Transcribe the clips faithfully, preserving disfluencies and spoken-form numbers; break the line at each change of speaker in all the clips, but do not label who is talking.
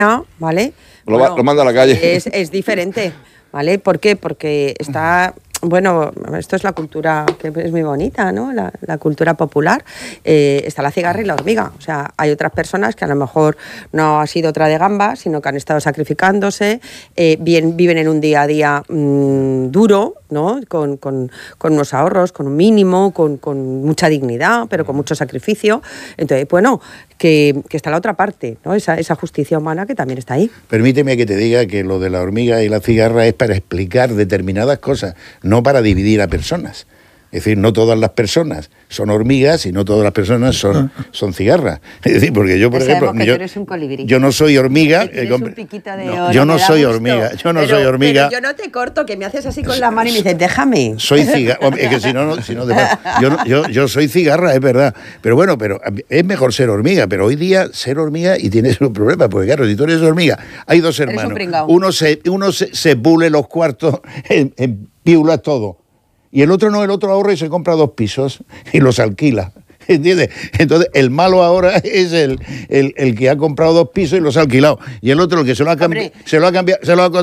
¿vale?
Lo,
bueno,
va, lo manda a la calle.
Es, es diferente, ¿vale? ¿Por qué? Porque está... Bueno, esto es la cultura que es muy bonita, ¿no? La, la cultura popular. Eh, está la cigarra y la hormiga. O sea, hay otras personas que a lo mejor no ha sido otra de gamba, sino que han estado sacrificándose, eh, bien, viven en un día a día mmm, duro, ¿no? Con, con, con unos ahorros, con un mínimo, con, con mucha dignidad, pero con mucho sacrificio. Entonces, bueno, que, que está la otra parte, ¿no? Esa, esa justicia humana que también está ahí.
Permíteme que te diga que lo de la hormiga y la cigarra es para explicar determinadas cosas, no para dividir a personas. Es decir, no todas las personas son hormigas y no todas las personas son, son cigarras. Es decir, porque yo, por ejemplo, yo, yo no soy hormiga.
Eh,
eh,
un piquito de
no,
oro,
yo no soy
gusto.
hormiga. Yo no
pero,
soy hormiga.
Pero yo no te corto, que me haces así con la mano y me dices, déjame.
Soy cigarra. Es que si no, no, si no te yo, no yo, yo soy cigarra, es verdad. Pero bueno, pero es mejor ser hormiga. Pero hoy día ser hormiga y tienes un problema. Porque claro, si tú eres hormiga, hay dos hermanos. Un uno se, uno se, se pule los cuartos en, en piulas todo. Y el otro no, el otro ahorra y se compra dos pisos y los alquila. ¿Entiendes? Entonces, el malo ahora es el, el, el que ha comprado dos pisos y los ha alquilado. Y el otro, el que se lo ha cambiado, se lo ha cambiado, se lo ha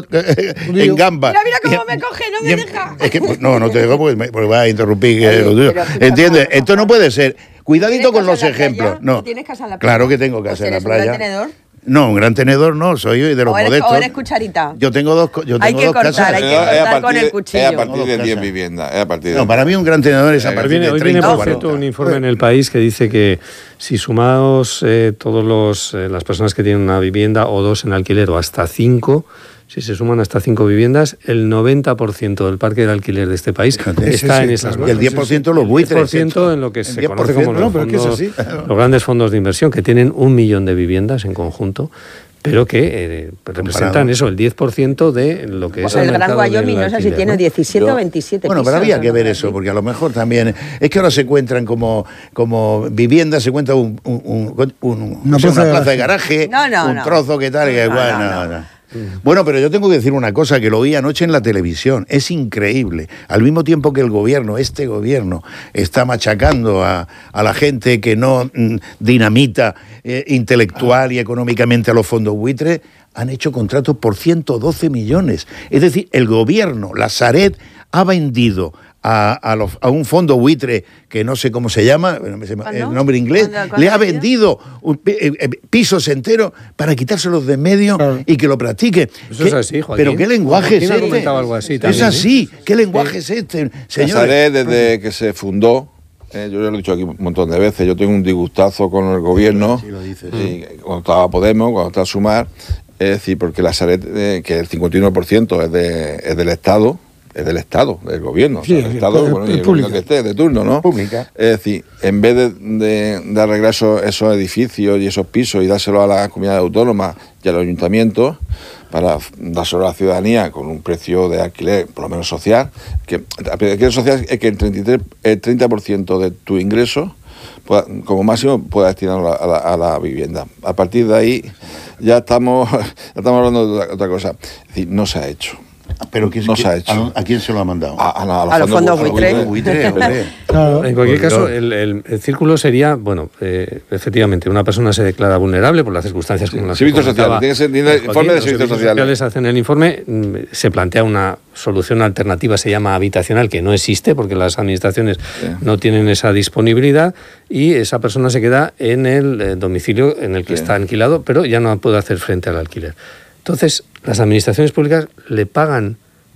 en gamba.
Mira, mira cómo y, me coge, no me y, deja.
Es que, no, no te dejo porque, me, porque vas a interrumpir. Oye, ¿entiendes? Esto no puede ser. Cuidadito con los ejemplos. No.
¿Tienes casa en la
playa? Claro que tengo casa en la playa.
¿Un gran tenedor?
No, un gran tenedor no, soy de los
o eres,
modestos.
¿O eres cucharita?
Yo tengo dos, yo tengo
hay que
dos
cortar,
casas.
Hay que cortar, hay que cortar con el cuchillo.
Es a partir de diez viviendas. Es a partir de
no, para mí un gran tenedor es a partir
viene,
de
hoy
treinta.
Viene, por cierto, un informe en El País que dice que si sumados eh, todos los eh, las personas que tienen una vivienda o dos en alquiler o hasta cinco, si se suman hasta cinco viviendas, el noventa por ciento del parque de alquiler de este país Fíjate, está sí, en esas manos.
Y el diez por ciento los buitres.
El diez por ciento en lo que se conoce como
no,
los, fondos,
es que es
los grandes fondos de inversión, que tienen un millón de viviendas en conjunto, pero que eh, representan eso, el diez por ciento de lo que es el,
el Gran Wyoming, no sé si tiene diecisiete ¿no? o veintisiete
Bueno,
pisos,
pero había que ver
¿no?
eso, porque a lo mejor también... Es que ahora se encuentran como, como viviendas, se encuentra un, un, un, un, una, plaza, una plaza de garaje,
no, no,
un
no.
trozo que tal, que
no,
bueno...
no, no.
No, no. Bueno, pero yo tengo que decir una cosa que lo vi anoche en la televisión. Es increíble. Al mismo tiempo que el gobierno, este gobierno, está machacando a, a la gente que no mm, dinamita eh, intelectual y económicamente a los fondos buitres, han hecho contratos por ciento doce millones. Es decir, el gobierno, la Sareb, ha vendido a, a, los, a un fondo buitre que no sé cómo se llama, el nombre inglés, le ha vendido un, eh, eh, pisos enteros para quitárselos de en medio claro. y que lo practique.
Eso es así, Joaquín.
Pero ¿qué lenguaje es este?
Algo así también,
es así,
¿eh?
¿qué lenguaje sí. es este?
Señores? La Sareb, desde que se fundó, Eh, yo ya lo he dicho aquí un montón de veces, yo tengo un disgustazo con el gobierno,
sí, lo dices,
sí. Cuando estaba Podemos, cuando estaba Sumar, es decir, porque la Sareb, eh, que el cincuenta y uno por ciento es, de, es del Estado, es del Estado, del gobierno,
sí,
o sea, el Estado,
es,
bueno,
es
y el gobierno que esté, de turno, ¿no?
Pública.
Es decir, en vez de, de, de arreglar esos, esos edificios y esos pisos y dárselo a las comunidades autónomas y a los ayuntamientos, para dárselo a la ciudadanía con un precio de alquiler, por lo menos social, que el alquiler social es que el, treinta y tres, el treinta por ciento de tu ingreso, pueda, como máximo, pueda destinarlo a la, a la vivienda. A partir de ahí ya estamos, ya estamos hablando de otra cosa. Es decir, no se ha hecho.
Pero ¿qué,
no
qué,
se ha hecho.
¿A, ¿A quién se lo ha mandado?
A, a, a,
a los fondos buitres.
buitre,
claro. En cualquier caso, el, el, el círculo sería, bueno, eh, efectivamente, una persona se declara vulnerable por las circunstancias como las que
servicios sociales, tiene que ser tiene informe de servicios sociales.
sociales. Hacen el informe, se plantea una solución alternativa, se llama habitacional, que no existe porque las administraciones sí. no tienen esa disponibilidad y esa persona se queda en el eh, domicilio en el que sí. está alquilado, pero ya no puede hacer frente al alquiler. Entonces, las administraciones públicas le pagan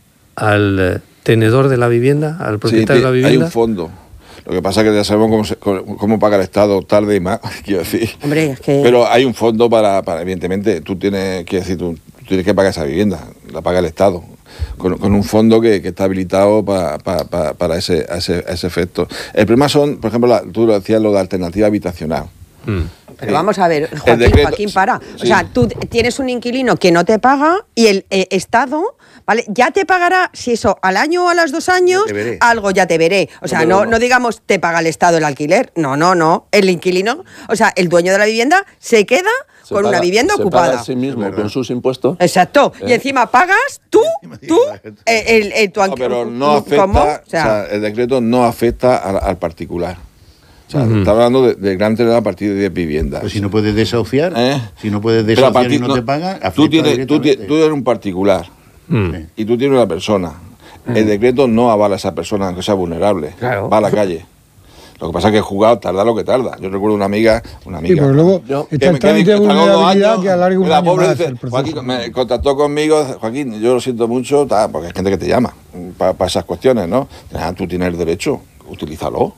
al tenedor de la vivienda, al propietario
sí,
de la vivienda.
Hay un fondo. Lo que pasa es que ya sabemos cómo, se, cómo, cómo paga el Estado tarde y más, quiero decir.
Hombre, es que...
Pero hay un fondo para, para evidentemente, tú tienes, quiero decir, tú, tú tienes que pagar esa vivienda, la paga el Estado. Con, con un fondo que, que está habilitado para, para, para, para ese, ese, ese efecto. El problema son, por ejemplo, la, tú lo decías, lo de alternativa habitacional.
Mm. Pero vamos a ver, Joaquín, decreto, Joaquín, para. Sí. O sea, tú tienes un inquilino que no te paga y el eh, Estado, ¿vale? Ya te pagará, si eso, al año o a los dos años, algo ya te veré. O sea, no, no, no digamos te paga el Estado el alquiler. No, no, no. El inquilino, o sea, el dueño de la vivienda se queda se con paga, una vivienda
se
ocupada.
Paga a sí mismo con sus impuestos.
Exacto. Eh. Y encima pagas tú, tú, eh, el, el, tu
alquiler. No, pero no afecta, ¿cómo? O sea, o sea, el decreto no afecta al, al particular. O sea, uh-huh. Está hablando de, de gran tener a partir de diez viviendas.
Pues si no puedes desahuciar, ¿Eh? si no puedes
desahuciar
partir,
y no,
no te pagan,
tú, tienes, tú, tú eres un particular mm. y tú tienes una persona. Mm. El decreto no avala a esa persona, aunque sea vulnerable. Claro. Va a la calle. Lo que pasa es que jugar tarda lo que tarda. Yo recuerdo una amiga, una amiga.
Sí, pero luego yo, está el trámite de vulnerabilidad que alarga un año más
dice, el Joaquín me contactó conmigo, Joaquín, yo lo siento mucho, ta, porque hay gente que te llama para pa esas cuestiones, ¿no? Ah, tú tienes el derecho, utilízalo.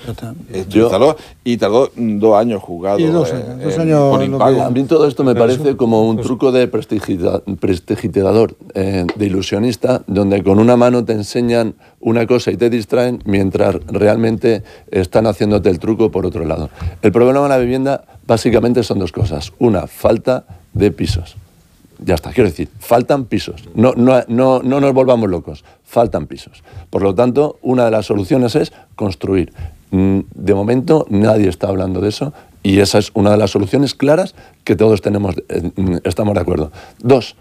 Utilízalo. Y tardó dos años jugado
y dos,
eh,
dos años
por impago. A mí todo esto me pero parece eso, como un truco de prestidigitador, eh, de ilusionista, donde con una mano te enseñan una cosa y te distraen, mientras realmente están haciéndote el truco por otro lado. El problema de la vivienda básicamente son dos cosas. Una, falta de pisos. Ya está, quiero decir, faltan pisos. No, no, no, no nos volvamos locos, faltan pisos. Por lo tanto, una de las soluciones es construir. De momento nadie está hablando de eso y esa es una de las soluciones claras que todos tenemos, estamos de acuerdo. Dos,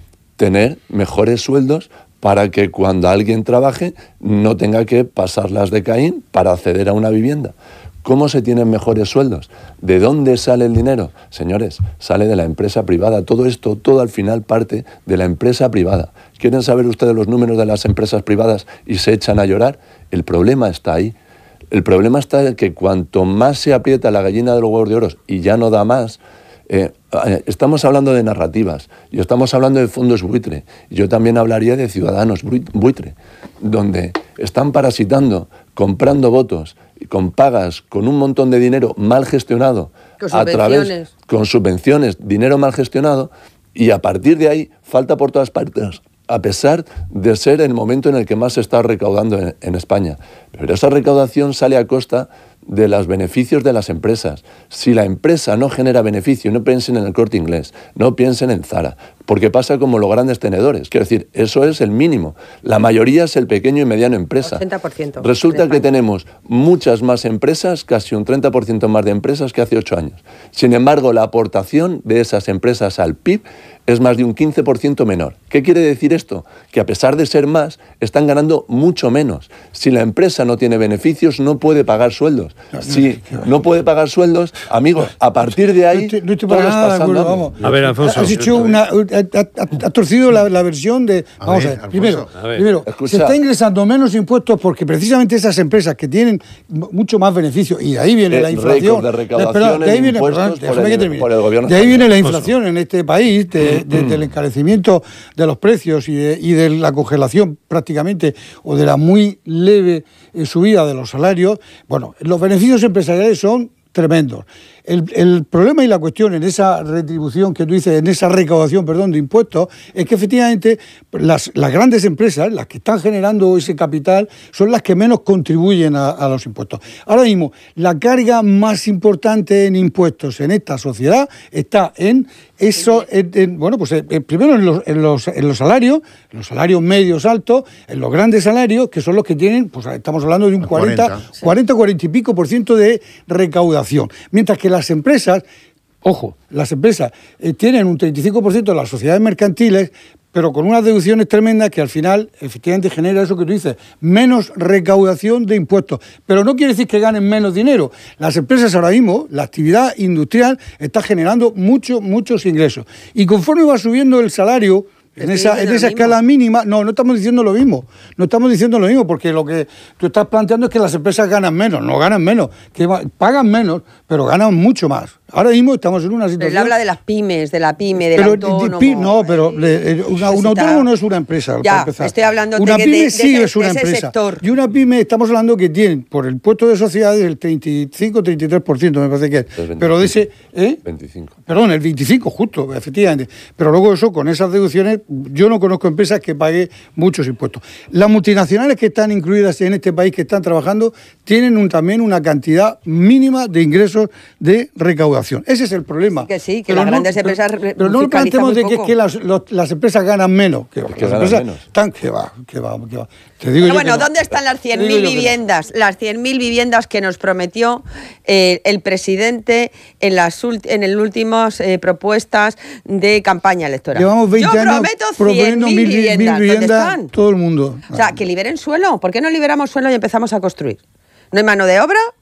tener mejores sueldos para que cuando alguien trabaje no tenga que pasarlas de Caín para acceder a una vivienda. ¿Cómo se tienen mejores sueldos? ¿De dónde sale el dinero? Señores, sale de la empresa privada. Todo esto, todo al final parte de la empresa privada. ¿Quieren saber ustedes los números de las empresas privadas y se echan a llorar? El problema está ahí. El problema está en que cuanto más se aprieta la gallina de los huevos de oro y ya no da más, eh, estamos hablando de narrativas y estamos hablando de fondos buitre. Yo también hablaría de ciudadanos buitre, donde están parasitando, comprando votos, con pagas, con un montón de dinero mal gestionado,
con
a través, con subvenciones, dinero mal gestionado, y a partir de ahí falta por todas partes, a pesar de ser el momento en el que más se está recaudando en, en España. Pero esa recaudación sale a costa de los beneficios de las empresas. Si la empresa no genera beneficio, no piensen en el Corte Inglés, no piensen en Zara, porque pasa como los grandes tenedores. Quiero decir, eso es el mínimo. La mayoría es el pequeño y mediano empresa.
ochenta por ciento.
Resulta que tenemos muchas más empresas, casi un treinta por ciento más de empresas que hace ocho años. Sin embargo, la aportación de esas empresas al P I B es más de un quince por ciento menor. ¿Qué quiere decir esto? Que a pesar de ser más, están ganando mucho menos. Si la empresa no tiene beneficios, no puede pagar sueldos. Si no puede pagar sueldos, amigos, a partir de ahí,
no estoy, no estoy para nada de acuerdo, vamos.
A ver, Alfonso.
Has hecho una, ha, ha torcido la, la versión de... Vamos a ver, a ver primero, a ver. primero se está ingresando menos impuestos porque precisamente esas empresas que tienen mucho más beneficio, y de ahí viene eh, la inflación...
De recaudación
de ahí viene, perdón,
por el,
que
por el gobierno
de ahí viene la inflación en este país, de, de, del encarecimiento de los precios y de, y de la congelación prácticamente, o de la muy leve eh, subida de los salarios. Bueno, los beneficios empresariales son tremendos. El, el problema y la cuestión en esa retribución que tú dices, en esa recaudación, perdón, de impuestos, es que efectivamente las, las grandes empresas, las que están generando ese capital, son las que menos contribuyen a, a los impuestos. Ahora mismo, la carga más importante en impuestos en esta sociedad está en eso, en, en, bueno, pues en, primero en los, en, los, en los salarios, en los salarios medios altos, en los grandes salarios, que son los que tienen, pues estamos hablando de un cuarenta, cuarenta, cuarenta y pico por ciento de recaudación. Mientras que las empresas, ojo, las empresas eh, tienen un treinta y cinco por ciento de las sociedades mercantiles, pero con unas deducciones tremendas que al final efectivamente genera eso que tú dices, menos recaudación de impuestos. Pero no quiere decir que ganen menos dinero. Las empresas ahora mismo, la actividad industrial está generando muchos, muchos ingresos. Y conforme va subiendo el salario, en esa, en esa escala mínima, no, no estamos diciendo lo mismo, no estamos diciendo lo mismo, porque lo que tú estás planteando es que las empresas ganan menos, no ganan menos, que pagan menos, pero ganan mucho más. Ahora mismo estamos en una situación...
Pero él habla de las pymes, de la pyme, del
pero,
autónomo...
De, no, pero eh, una, un autónomo no es una empresa,
ya,
para empezar.
Estoy hablando
una
de,
pyme
de, de,
sí
de,
es una
de ese
empresa.
Sector.
Y una pyme, estamos hablando que tienen, por el puesto de sociedades, el treinta y cinco, treinta y tres por ciento, me parece que es. veinticinco, pero de ese... ¿eh?
veinticinco.
Perdón, el veinticinco, justo, efectivamente. Pero luego eso, con esas deducciones, yo no conozco empresas que paguen muchos impuestos. Las multinacionales que están incluidas en este país, que están trabajando, tienen un, también una cantidad mínima de ingresos de recaudación. Ese es el problema.
Que sí, que pero las no, grandes empresas
Pero, pero no planteemos de que, es que las, los, las empresas ganan menos. Que las empresas menos. Están, que va, que va, que va. Te digo
pero
yo
bueno,
que
¿dónde
no.
están las cien mil viviendas? No. Las cien mil viviendas que nos prometió eh, el presidente en las en el últimas eh, propuestas de campaña electoral.
Llevamos veinte
yo
años
prometo cien mil viviendas.
viviendas.
¿Dónde están?
Todo el mundo.
O sea, que liberen suelo. ¿Por qué no liberamos suelo y empezamos a construir? No hay mano de obra,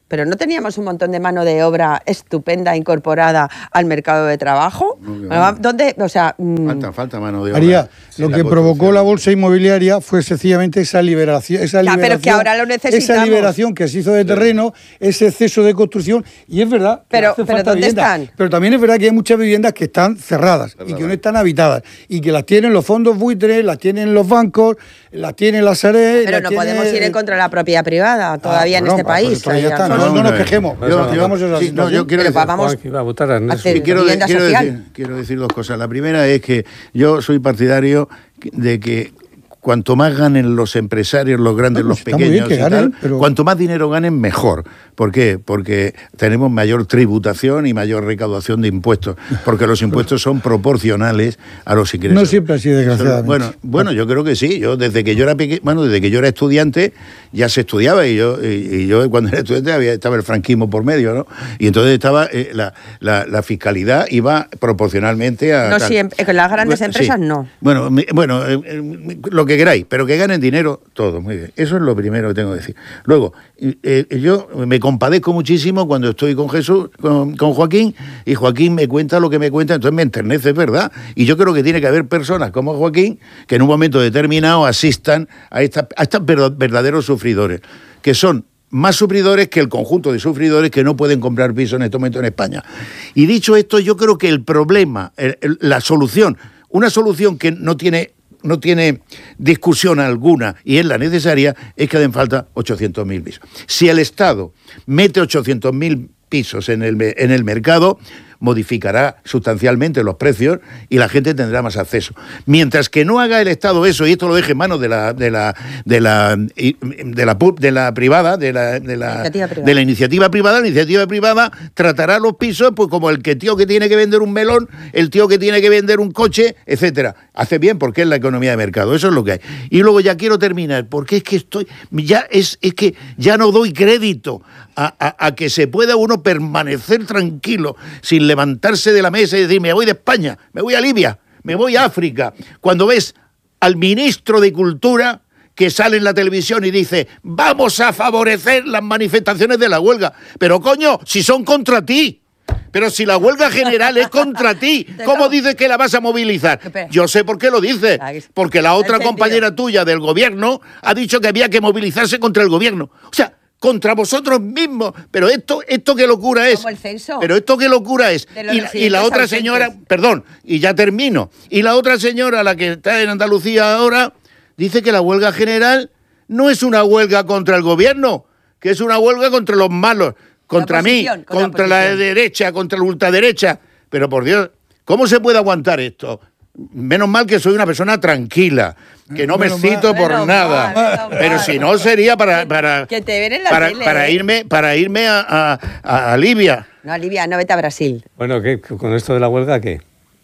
pero ¿no teníamos un montón de mano de obra estupenda incorporada al mercado de trabajo? No, ¿dónde? O sea,
falta, falta mano de obra.
María, lo que provocó la bolsa inmobiliaria fue sencillamente esa liberación, esa
ya,
liberación,
pero que ahora lo necesitamos.
Esa liberación que se hizo de terreno, ese exceso de construcción, y es verdad que
pero,
hace
pero
falta
¿dónde
vivienda,
están?
pero también es verdad que hay muchas viviendas que están cerradas Cerrada. y que no están habitadas y que las tienen los fondos buitres, las tienen los bancos, las tienen las Sareb.
Pero no tiene... podemos ir en contra de la propiedad privada todavía ah, en este
pues
país.
Pues está, no, no, no nos quejemos.
Yo, yo, digamos esa sí, no, yo quiero decir,
vamos
a votar a
hacer
quiero,
vivienda
quiero,
social.
decir, quiero decir dos cosas. La primera es que yo soy partidario de que cuanto más ganen los empresarios, los grandes, no, pues los pequeños, y ganen, tal, pero... cuanto más dinero ganen, mejor. ¿Por qué? Porque tenemos mayor tributación y mayor recaudación de impuestos, porque los impuestos son proporcionales a los ingresos.
No siempre así, desgraciadamente.
Bueno, bueno, yo creo que sí. Yo desde que yo era peque... bueno, desde que yo era estudiante ya se estudiaba y yo y, y yo cuando era estudiante había estaba el franquismo por medio, ¿no? Y entonces estaba eh, la, la, la fiscalidad iba proporcionalmente a
no
tal.
siempre, con las grandes
bueno,
empresas
sí.
no.
Bueno, me, bueno, eh, eh, lo que queráis, pero que ganen dinero todo, muy bien. Eso es lo primero que tengo que decir. Luego, eh, yo me compadezco muchísimo cuando estoy con Jesús, con, con Joaquín, y Joaquín me cuenta lo que me cuenta, entonces me enternece, es verdad. Y yo creo que tiene que haber personas como Joaquín que en un momento determinado asistan a, esta, a estos verdaderos sufridores, que son más sufridores que el conjunto de sufridores que no pueden comprar piso en este momento en España. Y dicho esto, yo creo que el problema, el, el, la solución, una solución que no tiene... no tiene discusión alguna y es la necesaria, es que hacen falta ochocientos mil pisos. Si el Estado mete ochocientos mil pisos en el, en el mercado, modificará sustancialmente los precios y la gente tendrá más acceso. Mientras que no haga el Estado eso, y esto lo deje en manos de la de la de la de la, de la privada, de la de la, iniciativa privada. de la iniciativa privada, la iniciativa privada tratará los pisos pues como el que tío que tiene que vender un melón, el tío que tiene que vender un coche, etcétera. Hace bien porque es la economía de mercado, eso es lo que hay. Y luego ya quiero terminar, porque es que estoy ya es es que ya no doy crédito a, a, a que se pueda uno permanecer tranquilo sin levantarse de la mesa y decir, me voy de España, me voy a Libia, me voy a África. Cuando ves al ministro de Cultura que sale en la televisión y dice, vamos a favorecer las manifestaciones de la huelga. Pero coño, si son contra ti. Pero si la huelga general es contra ti, ¿cómo dices que la vas a movilizar? Yo sé por qué lo dice. Porque la otra compañera tuya del gobierno ha dicho que había que movilizarse contra el gobierno. O sea, contra vosotros mismos. Pero esto, esto qué locura es.
Como el censo.
Pero esto qué locura es. Y, y la otra ausentes. señora, perdón, y ya termino. Y la otra señora, la que está en Andalucía ahora, dice que la huelga general no es una huelga contra el gobierno, que es una huelga contra los malos, contra mí, contra la, la derecha, contra la ultraderecha. Pero por Dios, ¿cómo se puede aguantar esto? Menos mal que soy una persona tranquila, que no me excito por menos nada. Mal, pero mal. Si no sería para para
que te ven en la
para,
tele,
para
¿eh?
irme para irme a, a, a Libia.
No, a Libia, no, vete a Brasil.
Bueno, ¿qué, con esto de la huelga qué?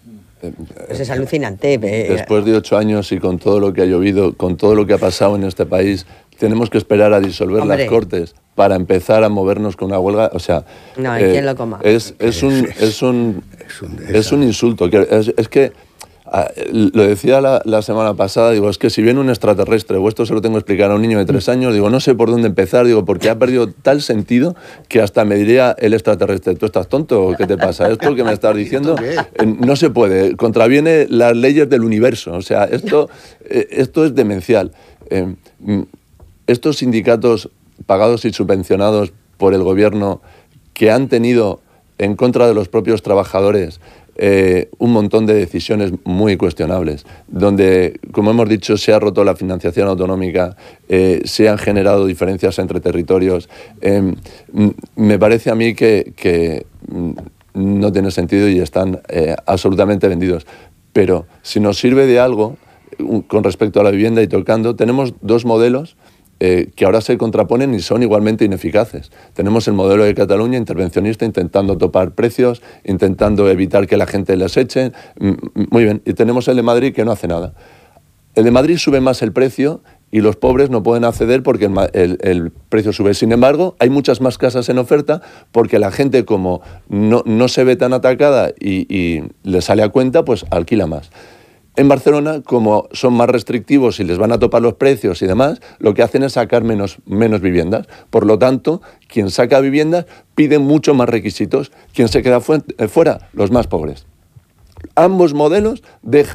Pues es alucinante.
Después de ocho años y con todo lo que ha llovido, con todo lo que ha pasado en este país, tenemos que esperar a disolver Hombre. las Cortes para empezar a movernos con una huelga. O sea,
no, ¿y eh, quién lo coma?
Es, es, un, es, un, es, un, es un insulto. Es, es que, lo decía la, la semana pasada, digo, es que si viene un extraterrestre, o esto se lo tengo que explicar a un niño de tres años, digo, no sé por dónde empezar, digo, porque ha perdido tal sentido que hasta me diría el extraterrestre, ¿tú estás tonto o qué te pasa? ¿Esto que me estás diciendo? Eh, no se puede, contraviene las leyes del universo, o sea, esto, eh, esto es demencial. Eh, estos sindicatos pagados y subvencionados por el gobierno que han tenido en contra de los propios trabajadores Eh, un montón de decisiones muy cuestionables, donde, como hemos dicho, se ha roto la financiación autonómica, eh, se han generado diferencias entre territorios. Eh, me parece a mí que, que no tiene sentido y están eh, absolutamente vendidos. Pero si nos sirve de algo con respecto a la vivienda y tocando, tenemos dos modelos Eh, que ahora se contraponen y son igualmente ineficaces. Tenemos el modelo de Cataluña intervencionista intentando topar precios, intentando evitar que la gente les eche. Muy bien. Y tenemos el de Madrid que no hace nada. El de Madrid sube más el precio y los pobres no pueden acceder porque el, el, el precio sube. Sin embargo, hay muchas más casas en oferta porque la gente, como no, no se ve tan atacada y, y le sale a cuenta, pues alquila más. En Barcelona, como son más restrictivos y les van a topar los precios y demás, lo que hacen es sacar menos, menos viviendas. Por lo tanto, quien saca viviendas pide mucho más requisitos. Quien se queda fuera, los más pobres. Ambos modelos dejan